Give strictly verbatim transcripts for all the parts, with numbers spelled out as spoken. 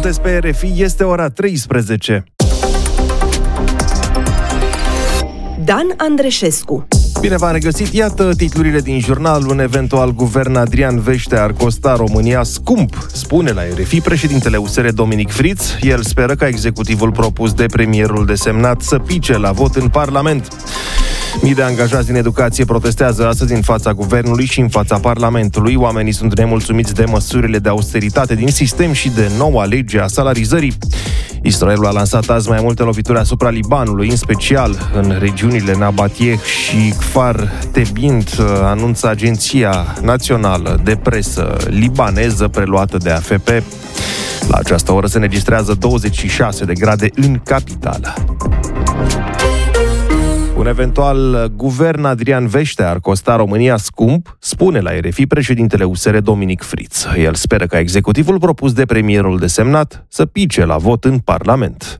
Sunteți pe R F I, este ora treisprezece. Dan Andreșescu. Bine v-am regăsit, iată titlurile din jurnal. Un eventual guvern Adrian Veștea ar costa România scump, spune la R F I președintele U S R Dominic Friț. El speră ca executivul propus de premierul desemnat să pice la vot în Parlament. Mii de angajați din educație protestează astăzi în fața guvernului și în fața Parlamentului. Oamenii sunt nemulțumiți de măsurile de austeritate din sistem și de noua lege a salarizării. Israelul a lansat azi mai multe lovituri asupra Libanului, în special în regiunile Nabatieh și Kfar Tebint, anunță Agenția Națională de Presă libaneză preluată de A F P. La această oră se înregistrează douăzeci și șase de grade în capitală. Un eventual guvern Adrian Veștea ar costa România scump, spune la R F I președintele U S R Dominic Friț. El speră ca executivul propus de premierul desemnat să pice la vot în Parlament.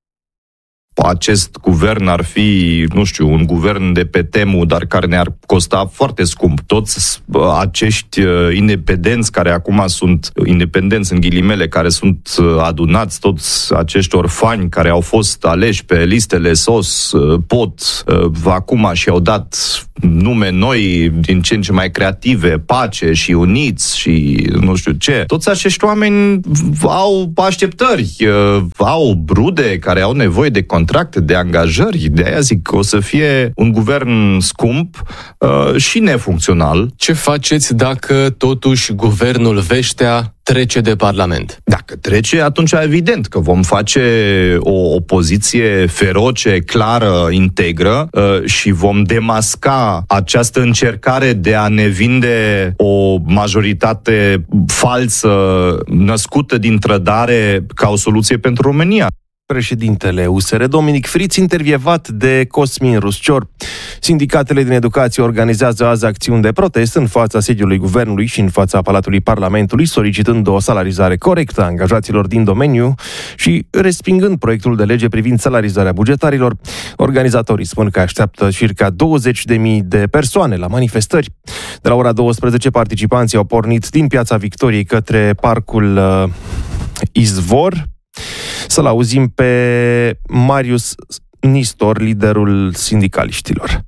Acest guvern ar fi, nu știu, un guvern de pe temu, dar care ne-ar costa foarte scump. Toți acești independenți care acum sunt independenți în ghilimele, care sunt adunați, toți acești orfani care au fost aleși pe listele S O S, pot, acum și-au dat nume noi, din ce în ce mai creative, Pace și Uniți și nu știu ce. Toți acești oameni au așteptări, au rude care au nevoie de contracte, de angajări. De aia zic că o să fie un guvern scump uh, și nefuncțional. Ce faceți dacă totuși guvernul Veștea trece de Parlament? Dacă trece, atunci evident că vom face o opoziție feroce, clară, integră uh, și vom demasca această încercare de a ne vinde o majoritate falsă, născută din trădare, ca o soluție pentru România. Președintele U S R Dominic Friț, intervievat de Cosmin Ruscior. Sindicatele din educație organizează azi acțiuni de protest în fața sediului guvernului și în fața Palatului Parlamentului, solicitând o salarizare corectă a angajaților din domeniu și respingând proiectul de lege privind salarizarea bugetarilor. Organizatorii spun că așteaptă circa douăzeci de mii de persoane la manifestări. De la ora douăsprezece, participanții au pornit din Piața Victoriei către Parcul uh, Izvor. Să-l auzim pe Marius Nistor, liderul sindicaliștilor.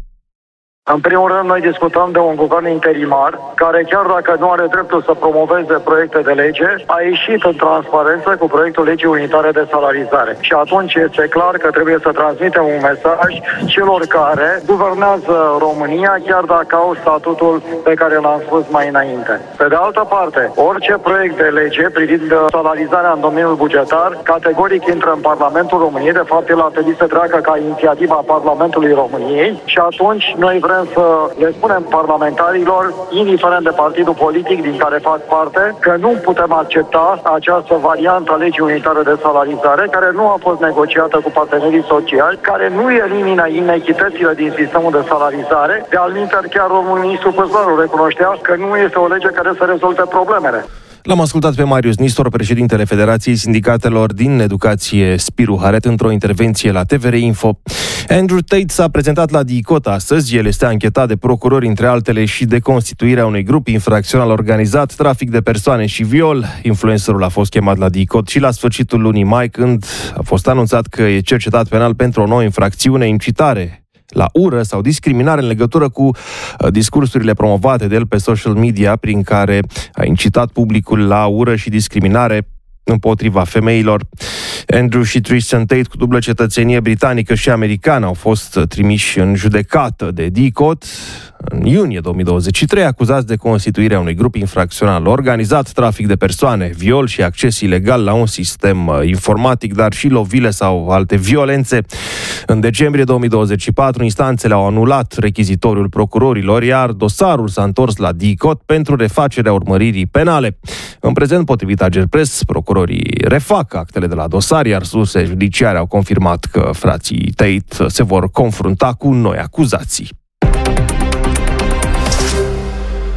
În primul rând, noi discutăm de un guvern interimar, care chiar dacă nu are dreptul să promoveze proiecte de lege, a ieșit în transparență cu proiectul legii unitare de salarizare. Și atunci este clar că trebuie să transmitem un mesaj celor care guvernează România, chiar dacă au statutul pe care l-am spus mai înainte. Pe de altă parte, orice proiect de lege privind salarizarea în domeniul bugetar, categoric intră în Parlamentul României. De fapt, el ar trebui să treacă ca inițiativa Parlamentului României și atunci noi vrem să le spunem parlamentarilor, indiferent de partidul politic din care fac parte, că nu putem accepta această variantă a legii unitare de salarizare, care nu a fost negociată cu partenerii sociali, care nu elimină inechitățile din sistemul de salarizare. De altminteri, chiar domnul ministru Păsăru recunoștea că nu este o lege care să rezolte problemele. L-am ascultat pe Marius Nistor, președintele Federației Sindicatelor din Educație Spiru Haret, într-o intervenție la T V R Info. Andrew Tate s-a prezentat la DICOT astăzi. El este anchetat de procurori, între altele, și de constituirea unui grup infracțional organizat, trafic de persoane și viol. Influencerul a fost chemat la DICOT și la sfârșitul lunii mai, când a fost anunțat că e cercetat penal pentru o nouă infracțiune, incitare la ură sau discriminare în legătură cu uh, discursurile promovate de el pe social media, prin care a incitat publicul la ură și discriminare împotriva femeilor. Andrew și Tristan Tate, cu dublă cetățenie britanică și americană, au fost trimiși în judecată de DICOT în iunie două mii douăzeci și trei, acuzați de constituirea unui grup infracțional organizat, trafic de persoane, viol și acces ilegal la un sistem informatic, dar și lovile sau alte violențe. În decembrie două mii douăzeci și patru, instanțele au anulat rechizitoriul procurorilor, iar dosarul s-a întors la DICOT pentru refacerea urmăririi penale. În prezent, potrivit Agerpres, procurorii refac actele de la dosar, iar surse judiciare au confirmat că frații Tate se vor confrunta cu noi acuzații.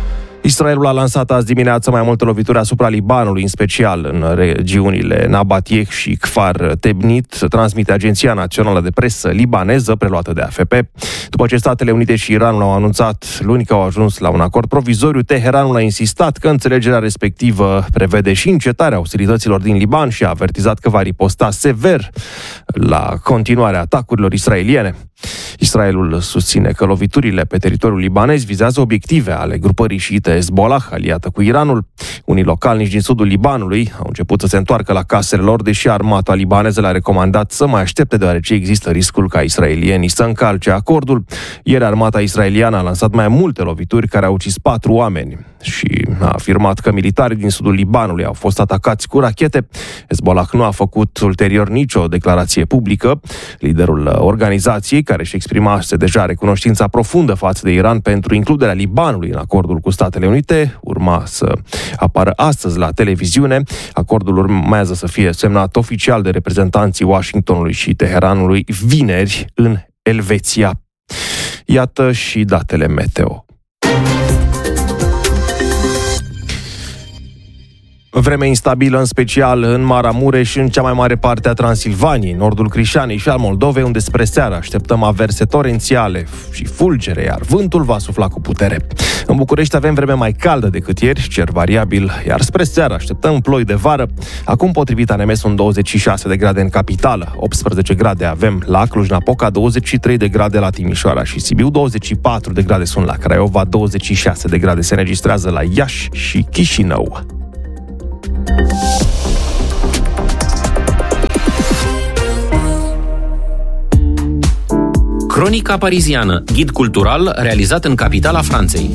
Israelul a lansat azi dimineață mai multe lovituri asupra Libanului, în special în regiunile Nabatieh și Kfar Tebnit, transmite Agenția Națională de Presă libaneză, preluată de A F P. După ce Statele Unite și Iranul au anunțat luni că au ajuns la un acord provizoriu, Teheranul a insistat că înțelegerea respectivă prevede și încetarea ostilităților din Liban și a avertizat că va riposta sever la continuarea atacurilor israeliene. Israelul susține că loviturile pe teritoriul libanez vizează obiective ale grupării șiite Hezbollah, aliată cu Iranul. Unii localnici din sudul Libanului au început să se întoarcă la casele lor, deși armata libaneză le-a recomandat să mai aștepte, deoarece există riscul ca israelienii să încalce acordul. Ieri armata israeliană a lansat mai multe lovituri care au ucis patru oameni și a afirmat că militarii din sudul Libanului au fost atacați cu rachete. Hezbollah nu a făcut ulterior nicio declarație publică. Liderul organizației, care își exprimase deja recunoștința profundă față de Iran pentru includerea Libanului în acordul cu Statele Unite, urma să apară astăzi la televiziune. Acordul urmează să fie semnat oficial de reprezentanții Washingtonului și Teheranului vineri în Elveția. Iată și datele meteo. Vreme instabilă, în special în Maramureș și în cea mai mare parte a Transilvaniei, nordul Crișanei și al Moldovei, unde spre seară așteptăm averse torențiale și fulgere, iar vântul va sufla cu putere. În București avem vreme mai caldă decât ieri, cer variabil, iar spre seară așteptăm ploi de vară. Acum, potrivit A N M, sunt douăzeci și șase de grade în capitală, optsprezece grade avem la Cluj-Napoca, douăzeci și trei de grade la Timișoara și Sibiu, douăzeci și patru de grade sunt la Craiova, douăzeci și șase de grade se înregistrează la Iași și Chișinău. Cronica pariziană, ghid cultural realizat în capitala Franței.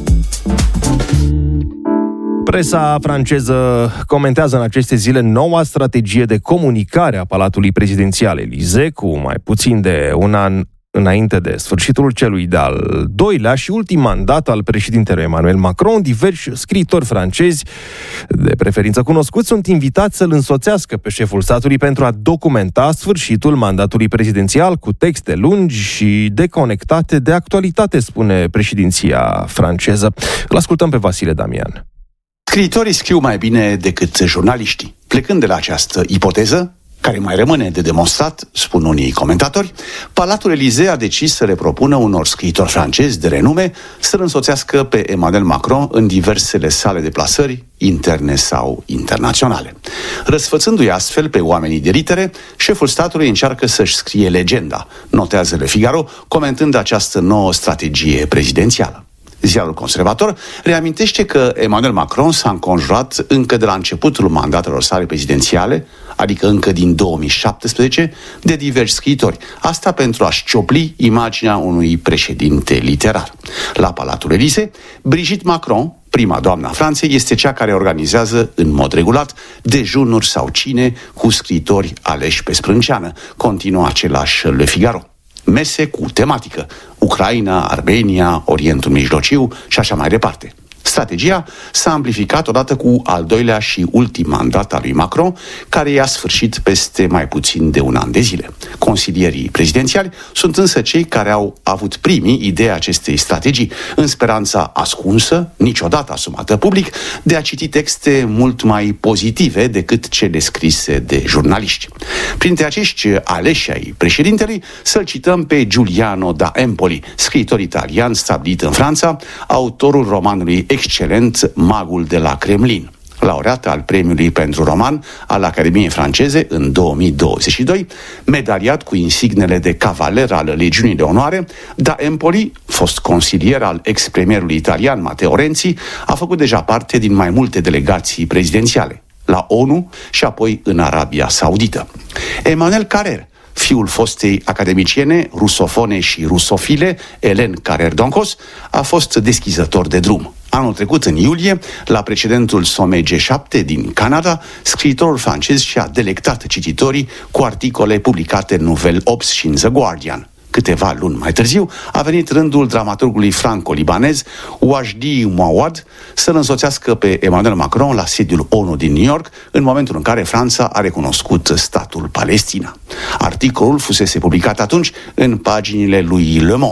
Presa franceză comentează în aceste zile noua strategie de comunicare a Palatului Prezidențial Élysée, cu mai puțin de un an înainte de sfârșitul celui de-al doilea și ultim mandat al președintelui Emmanuel Macron. Diversi scriitori francezi, de preferință cunoscuți, sunt invitați să-l însoțească pe șeful statului pentru a documenta sfârșitul mandatului prezidențial cu texte lungi și deconectate de actualitate, spune președinția franceză. Îl ascultăm pe Vasile Damian. Scriitorii scriu mai bine decât jurnaliștii. Plecând de la această ipoteză, care mai rămâne de demonstrat, spun unii comentatori, Palatul Élysée a decis să le propună unor scriitori francezi de renume să-l însoțească pe Emmanuel Macron în diversele sale de plasări, interne sau internaționale. Răsfățându-i astfel pe oamenii de litere, șeful statului încearcă să-și scrie legenda, notează Le Figaro, comentând această nouă strategie prezidențială. Ziarul conservator reamintește că Emmanuel Macron s-a înconjurat încă de la începutul mandatelor sale prezidențiale, adică încă din două mii șaptesprezece, de diversi scriitori. Asta pentru a-și ciopli imaginea unui președinte literar. La Palatul Élysée, Brigitte Macron, prima doamnă a Franței, este cea care organizează în mod regulat dejunuri sau cine cu scriitori aleși pe sprânceană. Continuă același Le Figaro. Mese cu tematică: Ucraina, Armenia, Orientul Mijlociu și așa mai departe. Strategia s-a amplificat odată cu al doilea și ultim mandat al lui Macron, care i-a sfârșit peste mai puțin de un an de zile. Consilierii prezidențiali sunt însă cei care au avut primii ideea acestei strategii, în speranța ascunsă, niciodată asumată public, de a citi texte mult mai pozitive decât cele scrise de jurnaliști. Printre acești aleși ai președintelui, să-l cităm pe Giuliano da Empoli, scriitor italian stabilit în Franța, autorul romanului excelent Magul de la Kremlin. Laureat al premiului pentru roman al Academiei franceze în două mii douăzeci și doi, medaliat cu insignele de cavaler al Legiunii de Onoare, da Empoli, fost consilier al ex-premierului italian Matteo Renzi, a făcut deja parte din mai multe delegații prezidențiale, la ONU și apoi în Arabia Saudită. Emmanuel Carrère, fiul fostei academiciene, rusofone și rusofile, Hélène Carrère-Doncos, a fost deschizător de drum. Anul trecut, în iulie, la precedentul sommet G șapte din Canada, scriitorul francez și-a delectat cititorii cu articole publicate în Nouvelle Obs și în The Guardian. Câteva luni mai târziu a venit rândul dramaturgului franco-libanez Wajdi Mouawad să-l însoțească pe Emmanuel Macron la sediul ONU din New York, în momentul în care Franța a recunoscut statul Palestina. Articolul fusese publicat atunci în paginile lui Le Monde.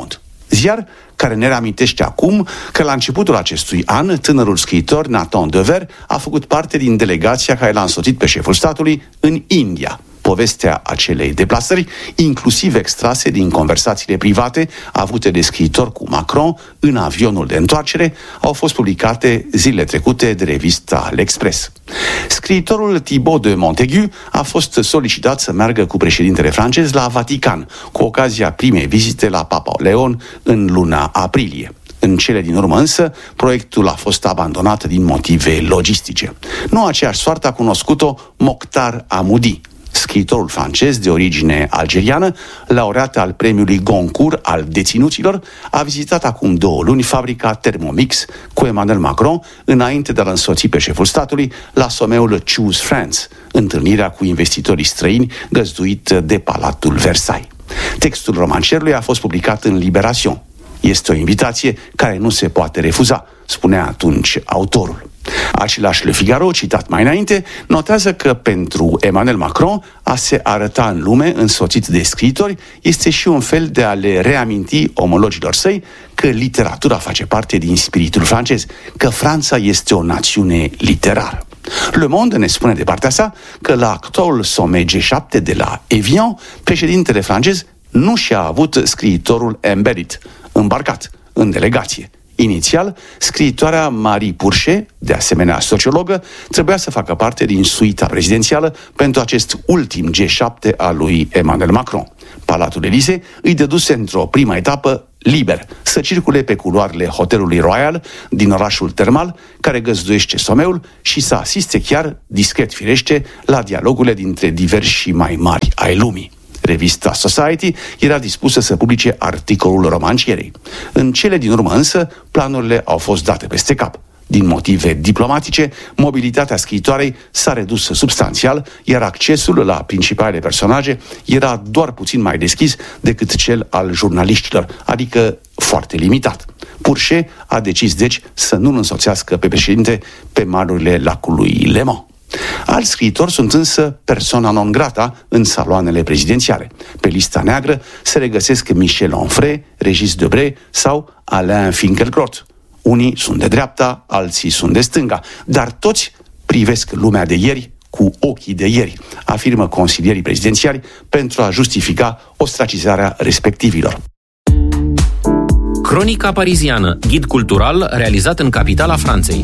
Ziar care ne reamintește acum că la începutul acestui an, tânărul scriitor Nathan Dever a făcut parte din delegația care l-a însoțit pe șeful statului în India. Povestea acelei deplasări, inclusiv extrase din conversațiile private avute de scriitor cu Macron în avionul de întoarcere, au fost publicate zilele trecute de revista L'Express. Scriitorul Thibaut de Montaigu a fost solicitat să meargă cu președintele francez la Vatican, cu ocazia primei vizite la Papa Leon în luna aprilie. În cele din urmă însă, proiectul a fost abandonat din motive logistice. Nu aceeași soartă a cunoscut-o Mokhtar Hamoudi, scriitorul francez de origine algeriană, laureat al premiului Goncourt al deținuților, a vizitat acum două luni fabrica Thermomix cu Emmanuel Macron, înainte de a-l însoți pe șeful statului la someul Choose France, întâlnirea cu investitorii străini găzduit de Palatul Versailles. Textul romancerului a fost publicat în Libération. Este o invitație care nu se poate refuza, spunea atunci autorul. Același Le Figaro, citat mai înainte, notează că pentru Emmanuel Macron a se arăta în lume însoțit de scriitori este și un fel de a le reaminti omologilor săi că literatura face parte din spiritul francez, că Franța este o națiune literară. Le Monde ne spune de partea sa că la actualul sommet G șapte de la Evian, președintele francez nu și-a avut scriitorul embedded, îmbarcat în delegație. Inițial, scriitoarea Marie Pourchet, de asemenea sociologă, trebuia să facă parte din suita prezidențială pentru acest ultim G șapte al lui Emmanuel Macron. Palatul Elysee îi dăduse într-o primă etapă liber să circule pe culoarele Hotelului Royal din orașul termal care găzduiește someul și să asiste chiar, discret firește, la dialogurile dintre diversi și mai mari ai lumii. Revista Society era dispusă să publice articolul romancierei. În cele din urmă însă, planurile au fost date peste cap. Din motive diplomatice, mobilitatea scriitoarei s-a redus substanțial, iar accesul la principalele personaje era doar puțin mai deschis decât cel al jurnaliștilor, adică foarte limitat. Pourchet a decis deci să nu-l însoțească pe președinte pe malurile lacului Le Mans. Alți scriitori sunt însă persona non grata în saloanele prezidențiale. Pe lista neagră se regăsesc Michel Onfray, Régis Debray sau Alain Finkielkraut. Unii sunt de dreapta, alții sunt de stânga, dar toți privesc lumea de ieri cu ochii de ieri, afirmă consilierii prezidențiali pentru a justifica ostracizarea respectivilor. Cronica pariziană, ghid cultural realizat în capitala Franței.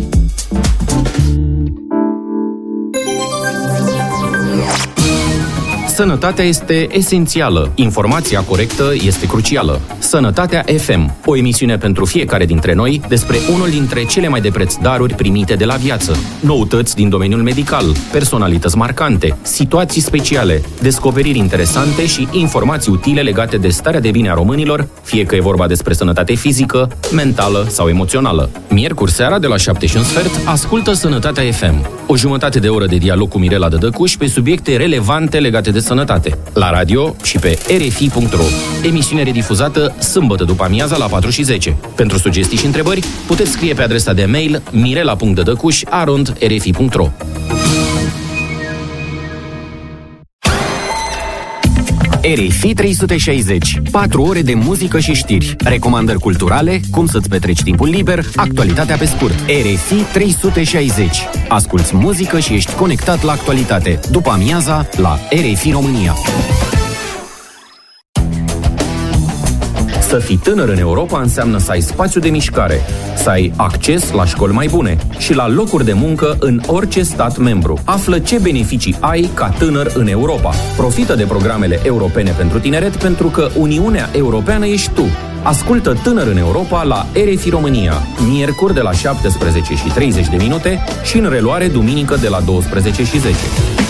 Sănătatea este esențială. Informația corectă este crucială. Sănătatea F M, o emisiune pentru fiecare dintre noi despre unul dintre cele mai de preț daruri primite de la viață. Noutăți din domeniul medical, personalități marcante, situații speciale, descoperiri interesante și informații utile legate de starea de bine a românilor, fie că e vorba despre sănătate fizică, mentală sau emoțională. Miercuri seara de la șapte și un sfert, ascultă Sănătatea F M. O jumătate de oră de dialog cu Mirela Dădăcuș pe subiecte relevante legate de sănătate. La radio și pe r f i punct r o. Emisiune redifuzată sâmbătă după amiaza la patru și zece. Pentru sugestii și întrebări, puteți scrie pe adresa de mail mirela punct dădăcuș arond r f i punct r o. R F I trei sute șaizeci. patru ore de muzică și știri. Recomandări culturale, cum să-ți petreci timpul liber, actualitatea pe scurt. R F I trei sute șaizeci. Asculți muzică și ești conectat la actualitate. După amiaza, la R F I România. Să fii tânăr în Europa înseamnă să ai spațiu de mișcare, să ai acces la școli mai bune și la locuri de muncă în orice stat membru. Află ce beneficii ai ca tânăr în Europa. Profită de programele europene pentru tineret pentru că Uniunea Europeană ești tu. Ascultă Tânăr în Europa la R F I România, miercuri de la șaptesprezece și treizeci de minute și în reluare duminică de la douăsprezece și zece.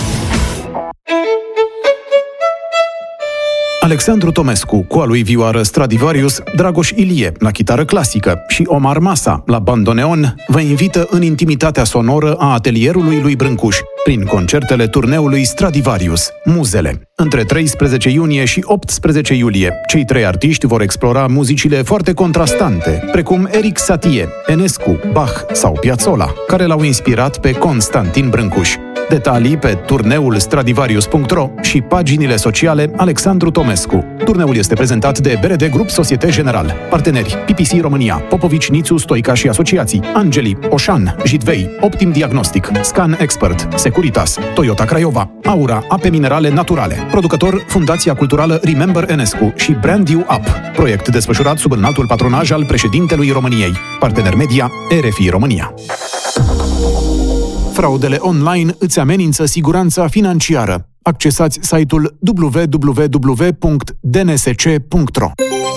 Alexandru Tomescu, cu a lui vioară Stradivarius, Dragoș Ilie, la chitară clasică, și Omar Masa, la bandoneon, vă invită în intimitatea sonoră a atelierului lui Brâncuș, prin concertele turneului Stradivarius, Muzele. Între treisprezece iunie și optsprezece iulie, cei trei artiști vor explora muzicile foarte contrastante, precum Erik Satie, Enescu, Bach sau Piazzolla, care l-au inspirat pe Constantin Brâncuș. Detalii pe turneul stradivarius punct ro și paginile sociale Alexandru Tomescu. Turneul este prezentat de B R D Grup Societe General. Parteneri: P P C România, Popovici, Nițu, Stoica și Asociații, Angeli, Oșan, Jitvei, Optim Diagnostic, Scan Expert, Securitas, Toyota Craiova, Aura, Ape Minerale Naturale. Producător: Fundația Culturală Remember Enescu și Brand You Up. Proiect desfășurat sub înaltul patronaj al președintelui României. Partener media R F I România. Fraudele online îți amenință siguranța financiară. Accesați site-ul w w w punct d n s c punct r o.